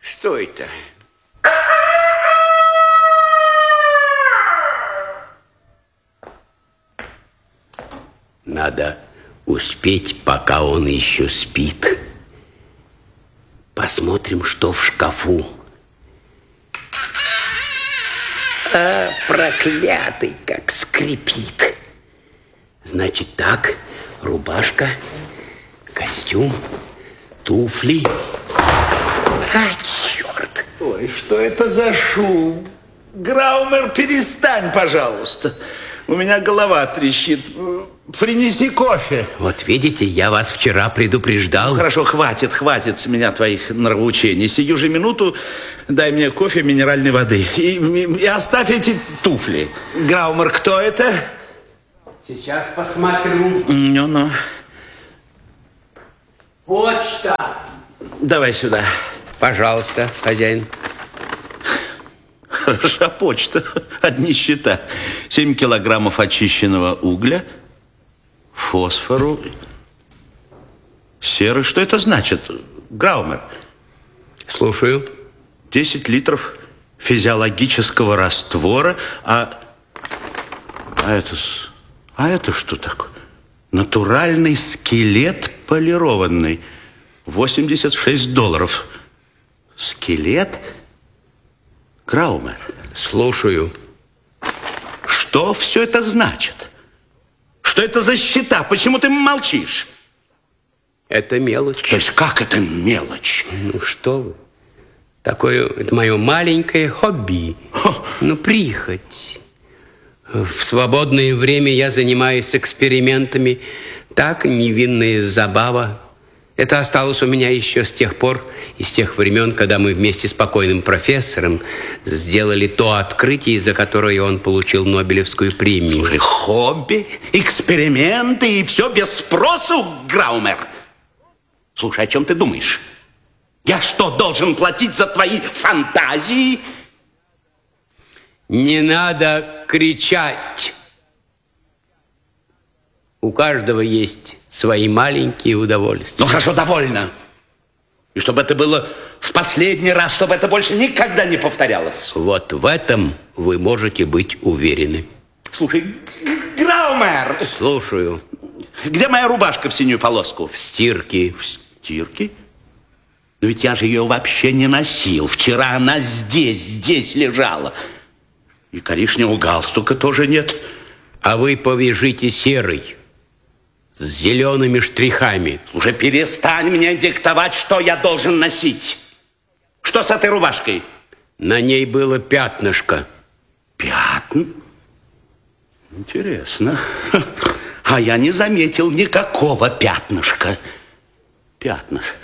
Что это? Надо успеть, пока он еще спит. Посмотрим, что в шкафу. А, проклятый, как скрипит. Значит так, рубашка, костюм, туфли. А, черт. Ой, что это за шум? Граумер, перестань, пожалуйста. У меня голова трещит. Принеси кофе. Вот видите, я вас вчера предупреждал. Ну, хорошо, хватит с меня твоих нравоучений. Сию же минуту дай мне кофе, минеральной воды. И оставь эти туфли. Граумер, кто это? Сейчас посмотрю. Ну. Почта. Давай сюда. Пожалуйста, хозяин. Хороша почта. Одни счета. 7 килограммов очищенного угля, фосфору, серы. Что это значит, Граумер? Слушаю. 10 литров физиологического раствора. А это что такое? Натуральный скелет полированный. $86. Скелет? Граумер. Слушаю. Что все это значит? Что это за счета? Почему ты молчишь? Это мелочь. То есть как это мелочь? Ну что вы? Такое, это мое маленькое хобби. Ну, прихоть. В свободное время я занимаюсь экспериментами. Так, невинная забава. Это осталось у меня еще с тех пор, из тех времен, когда мы вместе с покойным профессором сделали то открытие, за которое он получил Нобелевскую премию. Слушай, хобби, эксперименты и все без спросу, Граумер. Слушай, о чем ты думаешь? Я что, должен платить за твои фантазии? Не надо кричать. У каждого есть свои маленькие удовольствия. Ну хорошо, довольно. И чтобы это было в последний раз, чтобы это больше никогда не повторялось. Вот в этом вы можете быть уверены. Слушай, Граумер! Слушаю. Где моя рубашка в синюю полоску? В стирке. В стирке? Но ведь я же ее вообще не носил. Вчера она здесь лежала. И коричневого галстука тоже нет. А вы повяжите серый, с зелеными штрихами. Уже перестань мне диктовать, что я должен носить. Что с этой рубашкой? На ней было пятнышко. Пятна? Интересно. А я не заметил никакого пятнышка. Пятнышко.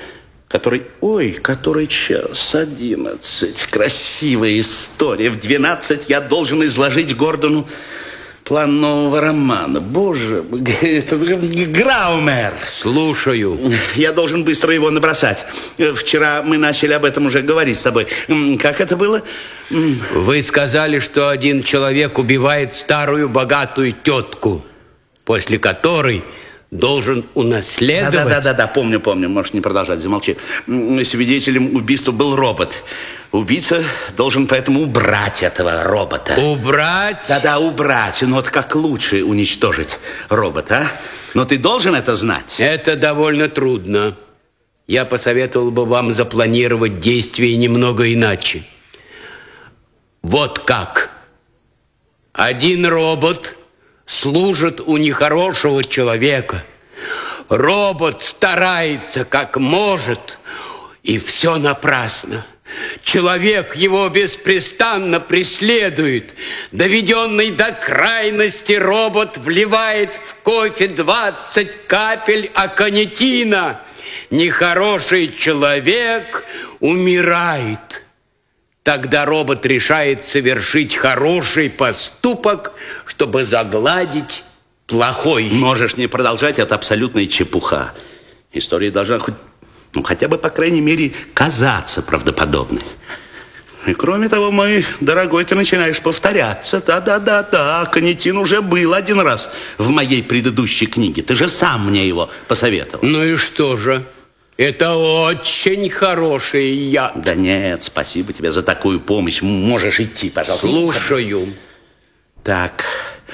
Который час 11. Красивая история. В 12 я должен изложить Гордону план нового романа. Боже, это Граумер. Слушаю. Я должен быстро его набросать. Вчера мы начали об этом уже говорить с тобой. Как это было? Вы сказали, что один человек убивает старую богатую тетку, после которой должен унаследовать... Да, помню. Можешь не продолжать, замолчи. Свидетелем убийства был робот. Убийца должен поэтому убрать этого робота. Убрать? Да, убрать. Но вот как лучше уничтожить робота, а? Но ты должен это знать. Это довольно трудно. Я посоветовал бы вам запланировать действия немного иначе. Вот как. Один робот служит у нехорошего человека. Робот старается как может, и все напрасно. Человек его беспрестанно преследует. Доведенный до крайности, робот вливает в кофе 20 капель аконитина. Нехороший человек умирает. Тогда робот решает совершить хороший поступок, чтобы загладить плохой. Можешь не продолжать, это абсолютная чепуха. История должна хотя бы, по крайней мере, казаться правдоподобной. И кроме того, мой дорогой, ты начинаешь повторяться. Да, аконитин уже был один раз в моей предыдущей книге. Ты же сам мне его посоветовал. Ну и что же? Это очень хороший яд. Да нет, спасибо тебе за такую помощь. Можешь идти, пожалуйста. Слушаю. Так,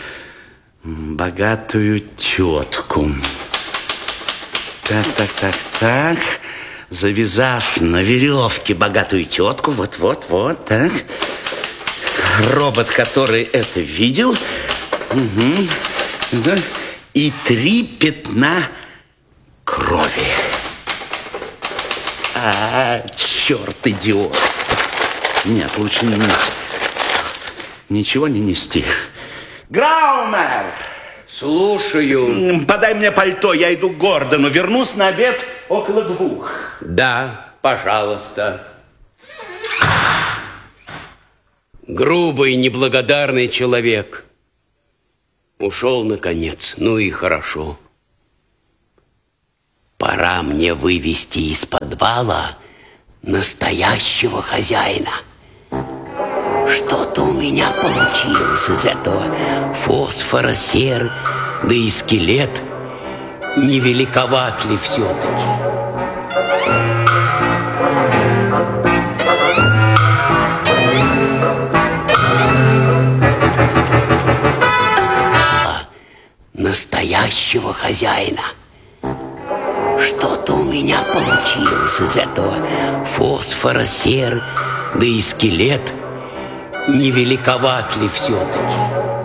богатую тетку. Так. Завязав на веревке богатую тетку, вот, так. Робот, который это видел. Угу. И 3 пятна крови. Черт, идиот. Нет, лучше ничего не нести. Граумер! Слушаю. Подай мне пальто, я иду к Гордону. Вернусь на обед около 2. Да, пожалуйста. Грубый, неблагодарный человек. Ушел, наконец. Ну и хорошо. Пора мне вывести из подвала настоящего хозяина. Что-то у меня получилось из этого фосфора, серы, да и скелет. Не великоват ли все-таки? Настоящего хозяина. Что-то у меня получилось из этого фосфора, серы, да и скелет. Не великоват ли все-таки?